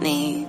need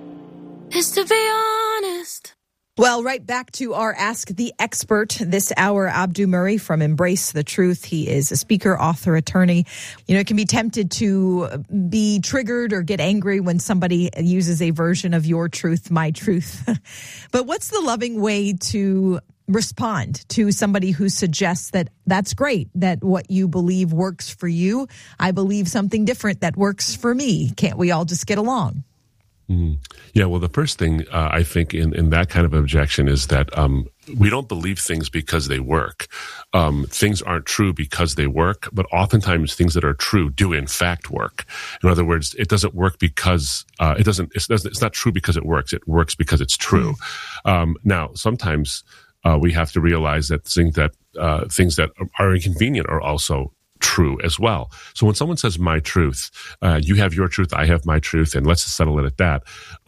is to be honest. Well, right back to our Ask the Expert this hour, Abdu Murray from Embrace the Truth. He is a speaker, author, attorney. You know, it can be tempted to be triggered or get angry when somebody uses a version of your truth, my truth. But what's the loving way to respond to somebody who suggests that that's great, that what you believe works for you? I believe something different that works for me. Can't we all just get along? Yeah, well, the first thing I think in that kind of objection is that we don't believe things because they work. Things aren't true because they work, but oftentimes things that are true do in fact work. In other words, it doesn't work because it's not true because it works. It works because it's true. Now, sometimes we have to realize that things that are inconvenient are also true as well. So when someone says my truth, you have your truth, I have my truth, and let's just settle it at that.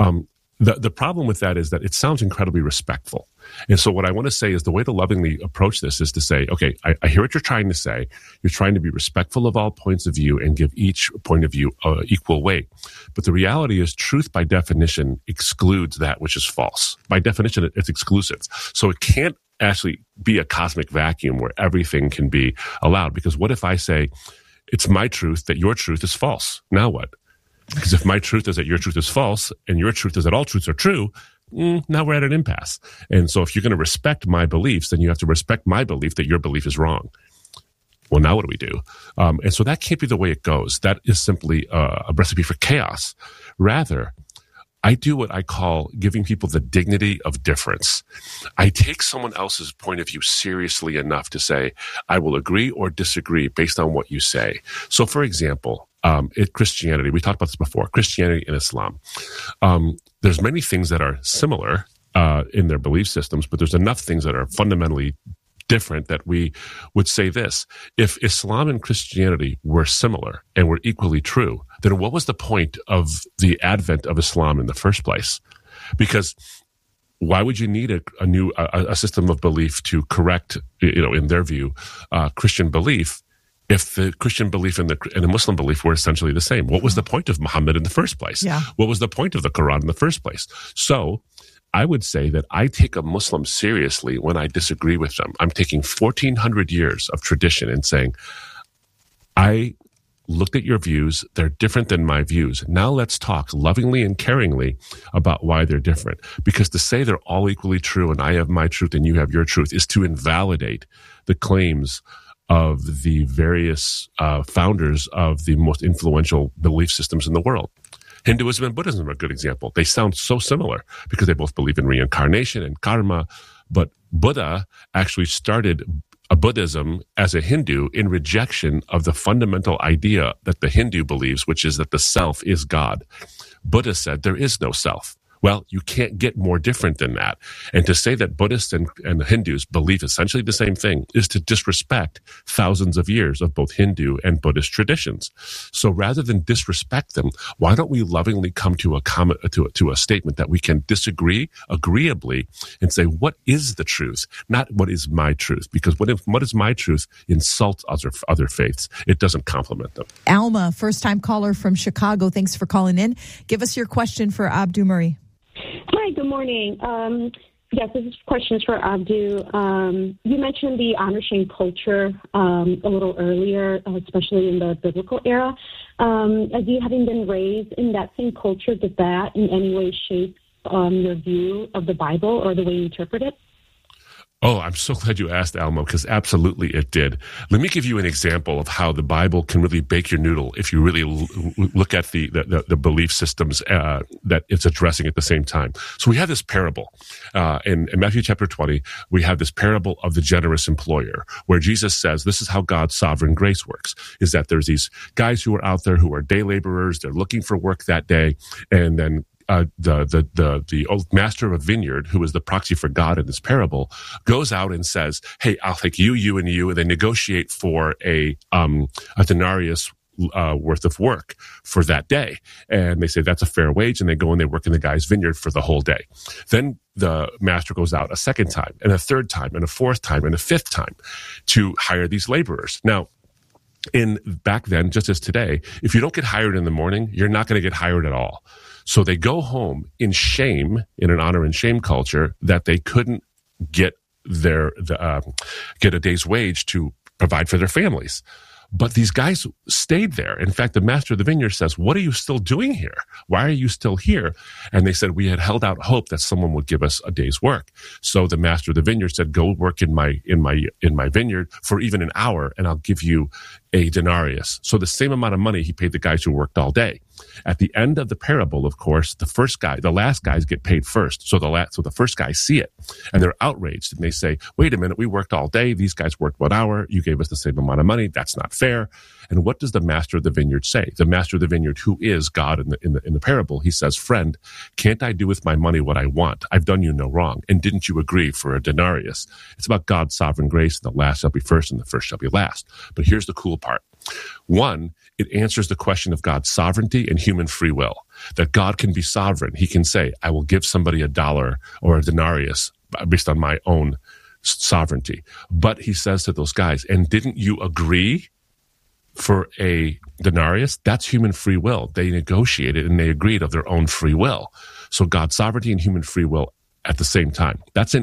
The problem with that is that it sounds incredibly respectful. And so what I want to say is the way to lovingly approach this is to say, okay, I hear what you're trying to say. You're trying to be respectful of all points of view and give each point of view equal weight. But the reality is truth by definition excludes that which is false. By definition, it's exclusive. So it can't actually be a cosmic vacuum where everything can be allowed. Because what if I say, it's my truth that your truth is false? Now what? Because if my truth is that your truth is false and your truth is that all truths are true, now we're at an impasse. And so if you're going to respect my beliefs, then you have to respect my belief that your belief is wrong. Well, now what do we do? And so that can't be the way it goes. That is simply a recipe for chaos. Rather, I do what I call giving people the dignity of difference. I take someone else's point of view seriously enough to say, I will agree or disagree based on what you say. So, for example, in Christianity, we talked about this before, Christianity and Islam. There's many things that are similar in their belief systems, but there's enough things that are fundamentally different that we would say this. If Islam and Christianity were similar and were equally true, then what was the point of the advent of Islam in the first place? Because why would you need a system of belief to correct, in their view, Christian belief if the Christian belief and the Muslim belief were essentially the same? What was the point of Muhammad in the first place? Yeah. What was the point of the Quran in the first place? So I would say that I take a Muslim seriously when I disagree with them. I'm taking 1,400 years of tradition and saying, I looked at your views. They're different than my views. Now let's talk lovingly and caringly about why they're different. Because to say they're all equally true and I have my truth and you have your truth is to invalidate the claims of the various founders of the most influential belief systems in the world. Hinduism and Buddhism are a good example. They sound so similar because they both believe in reincarnation and karma. But Buddha actually started a Buddhism as a Hindu in rejection of the fundamental idea that the Hindu believes, which is that the self is God. Buddha said there is no self. Well, you can't get more different than that. And to say that Buddhists and Hindus believe essentially the same thing is to disrespect thousands of years of both Hindu and Buddhist traditions. So rather than disrespect them, why don't we lovingly come to a statement that we can disagree agreeably and say, what is the truth? Not what is my truth? Because what is my truth insults other faiths. It doesn't compliment them. Alma, first-time caller from Chicago. Thanks for calling in. Give us your question for Abdu Murray. Hi, good morning. Yes, this question is for Abdu. You mentioned the honor shame culture a little earlier, especially in the biblical era. As you having been raised in that same culture, did that in any way shape your view of the Bible or the way you interpret it? Oh, I'm so glad you asked, Almo, because absolutely it did. Let me give you an example of how the Bible can really bake your noodle if you really look at the belief systems that it's addressing at the same time. So we have this parable. In Matthew chapter 20, we have this parable of the generous employer, where Jesus says this is how God's sovereign grace works, is that there's these guys who are out there who are day laborers, they're looking for work that day, and then the old master of a vineyard, who is the proxy for God in this parable, goes out and says, hey, I'll take you, you, and you, and they negotiate for a denarius worth of work for that day. And they say that's a fair wage, and they go and they work in the guy's vineyard for the whole day. Then the master goes out a second time, and a third time, and a fourth time, and a fifth time to hire these laborers. Now, back then, just as today, if you don't get hired in the morning, you're not going to get hired at all. So they go home in shame, in an honor and shame culture, that they couldn't get get a day's wage to provide for their families. But these guys stayed there. In fact, the master of the vineyard says, "What are you still doing here? Why are you still here?" And they said, "We had held out hope that someone would give us a day's work." So the master of the vineyard said, "Go work in my vineyard for even an hour, and I'll give you a denarius." So the same amount of money he paid the guys who worked all day. At the end of the parable, of course, the last guys get paid first. So the first guys see it, and they're outraged, and they say, "Wait a minute, we worked all day. These guys worked 1 hour. You gave us the same amount of money. That's not fair." And what does the master of the vineyard say? The master of the vineyard, who is God in the parable, he says, "Friend, can't I do with my money what I want? I've done you no wrong. And didn't you agree for a denarius?" It's about God's sovereign grace. The last shall be first, and the first shall be last. But here's the cool part. One, it answers the question of God's sovereignty and human free will, that God can be sovereign. He can say, "I will give somebody $1 or a denarius based on my own sovereignty." But he says to those guys, "And didn't you agree for a denarius?" That's human free will. They negotiated and they agreed of their own free will. So God's sovereignty and human free will at the same time. That's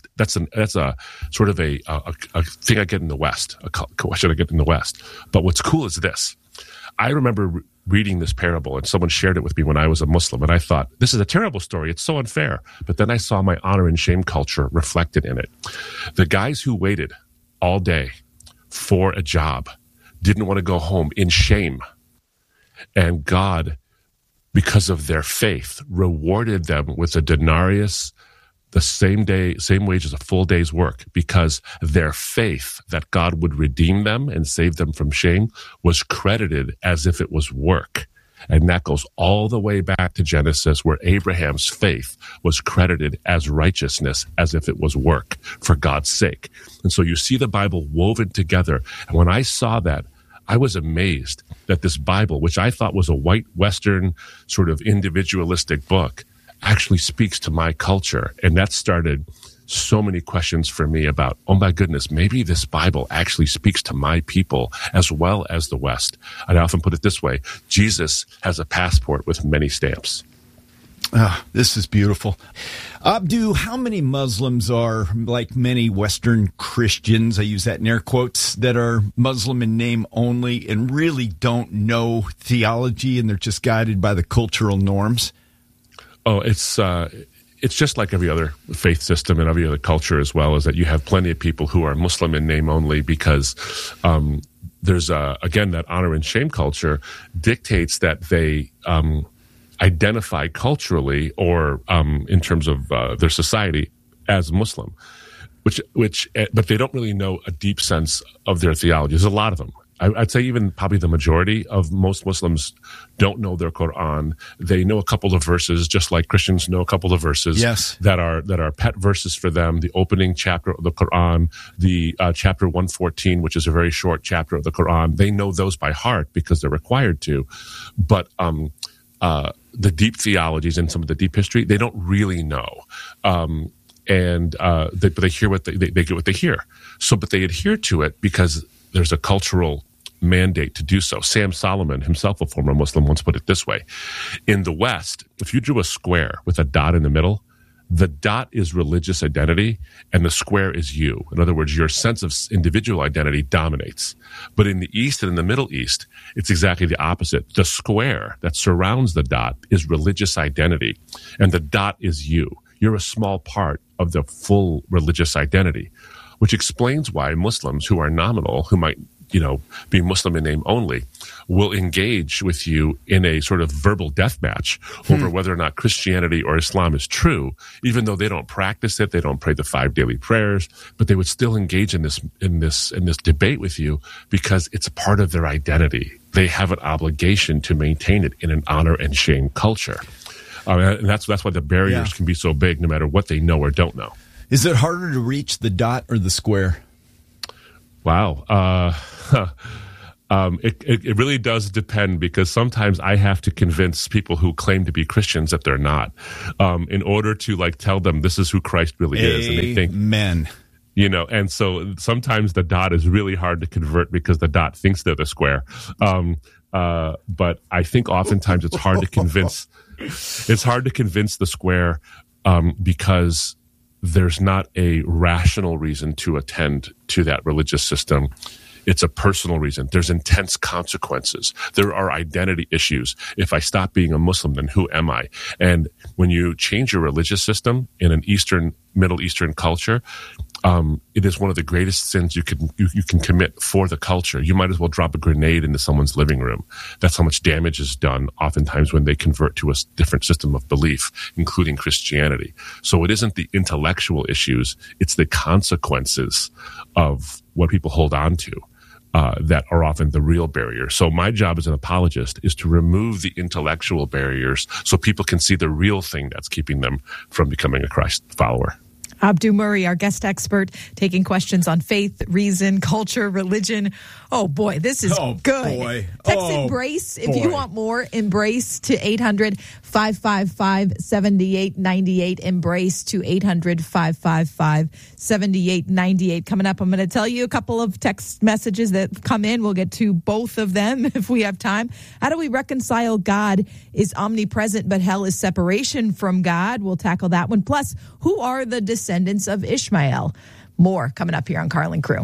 a sort of a thing I get in the West, a question I get in the West. But what's cool is this. I remember reading this parable, and someone shared it with me when I was a Muslim, and I thought, this is a terrible story. It's so unfair. But then I saw my honor and shame culture reflected in it. The guys who waited all day for a job didn't want to go home in shame. And God, because of their faith, rewarded them with a denarius, the same wage as a full day's work, because their faith that God would redeem them and save them from shame was credited as if it was work. And that goes all the way back to Genesis, where Abraham's faith was credited as righteousness, as if it was work for God's sake. And so you see the Bible woven together. And when I saw that, I was amazed that this Bible, which I thought was a white Western sort of individualistic book, actually speaks to my culture. And that started so many questions for me about, oh my goodness, maybe this Bible actually speaks to my people as well as the West. And I often put it this way: Jesus has a passport with many stamps. This is beautiful. Abdu, how many Muslims are, like many Western Christians, I use that in air quotes, that are Muslim in name only and really don't know theology, and they're just guided by the cultural norms? Oh, it's just like every other faith system and every other culture as well, is that you have plenty of people who are Muslim in name only because there's, again, that honor and shame culture dictates that they identify culturally or in terms of their society as Muslim, but they don't really know a deep sense of their theology. There's a lot of them. I'd say even probably the majority of most Muslims don't know their Quran. They know a couple of verses, just like Christians know a couple of verses. Yes. that are pet verses for them. The opening chapter of the Quran, the chapter 114, which is a very short chapter of the Quran. They know those by heart because they're required to. But the deep theologies and some of the deep history, they don't really know. But they hear what they get what they hear. So, but they adhere to it because there's a cultural mandate to do so. Sam Solomon, himself a former Muslim, once put it this way: in the West, if you drew a square with a dot in the middle, the dot is religious identity and the square is you. In other words, your sense of individual identity dominates. But in the East and in the Middle East, it's exactly the opposite. The square that surrounds the dot is religious identity, and the dot is you. You're a small part of the full religious identity, which explains why Muslims who are nominal, who might, be Muslim in name only, will engage with you in a sort of verbal death match over whether or not Christianity or Islam is true, even though they don't practice it, they don't pray the 5 daily prayers, but they would still engage in this debate with you because it's a part of their identity. They have an obligation to maintain it in an honor and shame culture. And that's why the barriers can be so big, no matter what they know or don't know. Is it harder to reach the dot or the square? Wow. It really does depend, because sometimes I have to convince people who claim to be Christians that they're not, in order to tell them this is who Christ really is. And they think, amen. And so sometimes the dot is really hard to convert because the dot thinks they're the square. But I think oftentimes it's hard to convince It's hard to convince the square because there's not a rational reason to attend to that religious system. It's a personal reason. There's intense consequences. There are identity issues. If I stop being a Muslim, then who am I? And when you change your religious system in an Middle Eastern culture, it is one of the greatest sins you can commit for the culture. You might as well drop a grenade into someone's living room. That's how much damage is done oftentimes when they convert to a different system of belief, including Christianity. So it isn't the intellectual issues, it's the consequences of what people hold on to that are often the real barrier. So my job as an apologist is to remove the intellectual barriers so people can see the real thing that's keeping them from becoming a Christ follower. Abdu Murray, our guest expert, taking questions on faith, reason, culture, religion. Oh, boy, this is good. Boy. Text Embrace if you want more. Embrace to 800-555-7898. Embrace to 800-555-7898. Coming up, I'm going to tell you a couple of text messages that come in. We'll get to both of them if we have time. How do we reconcile God is omnipresent, but hell is separation from God? We'll tackle that one. Plus, who are the descendants of Ishmael? More coming up here on Carlin Crew.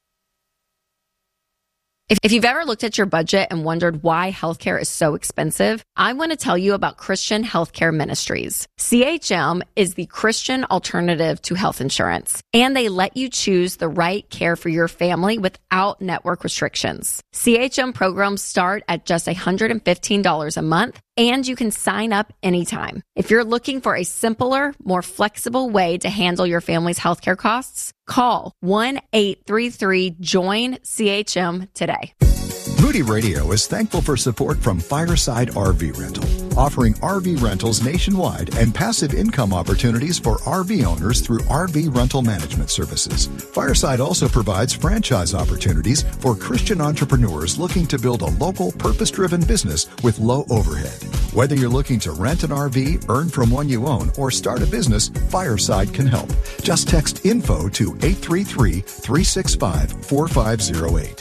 If you've ever looked at your budget and wondered why healthcare is so expensive, I want to tell you about Christian Healthcare Ministries. CHM is the Christian alternative to health insurance, and they let you choose the right care for your family without network restrictions. CHM programs start at just $115 a month, and you can sign up anytime. If you're looking for a simpler, more flexible way to handle your family's healthcare costs, call 1-833-JOIN-CHM today. Moody Radio is thankful for support from Fireside RV Rental, offering RV rentals nationwide and passive income opportunities for RV owners through RV rental management services. Fireside also provides franchise opportunities for Christian entrepreneurs looking to build a local, purpose-driven business with low overhead. Whether you're looking to rent an RV, earn from one you own, or start a business, Fireside can help. Just text INFO to 833-365-4508.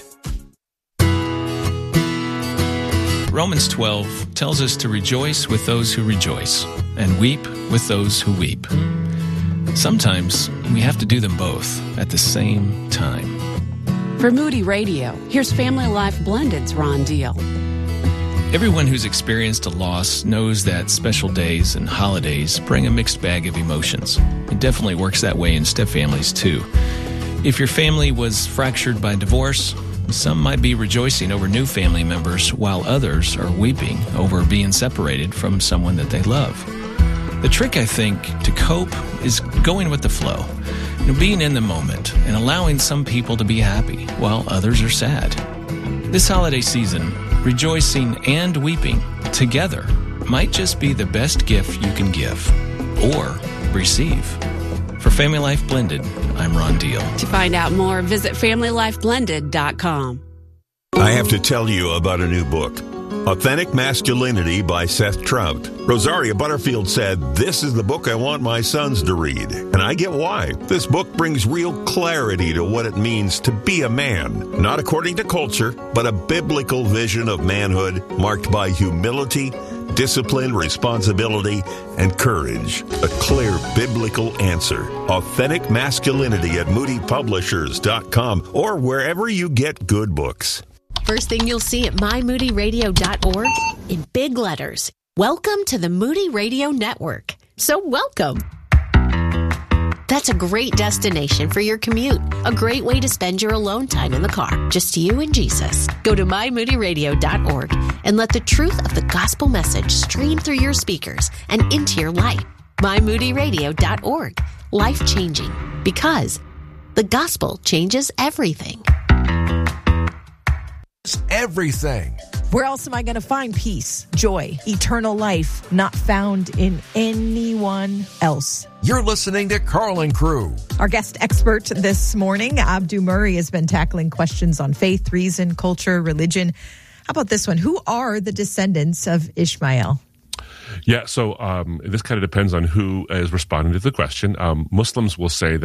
Romans 12 tells us to rejoice with those who rejoice and weep with those who weep. Sometimes we have to do them both at the same time. For Moody Radio, here's Family Life Blended's Ron Deal. Everyone who's experienced a loss knows that special days and holidays bring a mixed bag of emotions. It definitely works that way in step families too. If your family was fractured by divorce, some might be rejoicing over new family members while others are weeping over being separated from someone that they love. The trick, I think, to cope is going with the flow. Being in the moment and allowing some people to be happy while others are sad. This holiday season, rejoicing and weeping together might just be the best gift you can give or receive. For Family Life Blended, I'm Ron Deal. To find out more, visit FamilyLifeBlended.com. I have to tell you about a new book, Authentic Masculinity by Seth Trout. Rosaria Butterfield said, "This is the book I want my sons to read." And I get why. This book brings real clarity to what it means to be a man, not according to culture, but a biblical vision of manhood marked by humility, discipline, responsibility, and courage. A clear biblical answer. Authentic Masculinity at moodypublishers.com or wherever you get good books. First thing you'll see at mymoodyradio.org in big letters. Welcome to the Moody Radio Network. So welcome. That's a great destination for your commute. A great way to spend your alone time in the car. Just you and Jesus. Go to mymoodyradio.org and let the truth of the gospel message stream through your speakers and into your life. mymoodyradio.org. Life-changing. Because the gospel changes everything. Everything. Where else am I going to find peace, joy, eternal life, not found in anyone else? You're listening to Carlin Crew. Our guest expert this morning, Abdu Murray, has been tackling questions on faith, reason, culture, religion. How about this one? Who are the descendants of Ishmael? Yeah, so this kind of depends on who is responding to the question. Muslims will say